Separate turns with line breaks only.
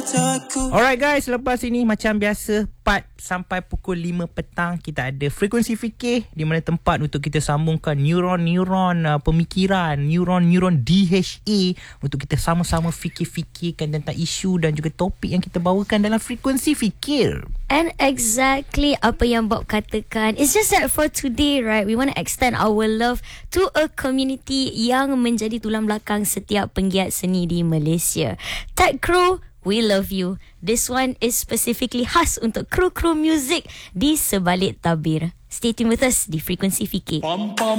Alright guys, lepas ini macam biasa 4 sampai pukul 5 petang kita ada frekuensi fikir, di mana tempat untuk kita sambungkan neuron-neuron pemikiran, neuron-neuron DHA untuk kita sama-sama fikir-fikirkan tentang isu dan juga topik yang kita bawakan dalam frekuensi fikir.
And exactly apa yang Bob katakan. It's just that for today, right, we want to extend our love to a community yang menjadi tulang belakang setiap penggiat seni di Malaysia. Tech Crew, we love you. This one is specifically khas untuk kru-kru music di sebalik tabir. Stay tuned with us di Frekuensi Fikir.